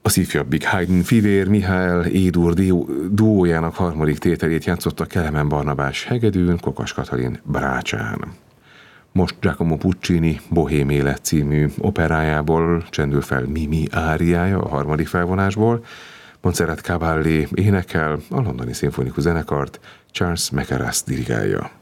A szívjabbik Haydn fivér Mihály Édur duójának harmadik tételét játszotta Kelemen Barnabás hegedűn, Kokas Katalin brácsán. Most Giacomo Puccini Bohém élet című operájából csendül fel Mimi áriája a harmadik felvonásból, Montserrat Caballé énekel, a Londoni Szimfonikus Zenekart Charles Mackerras dirigálja.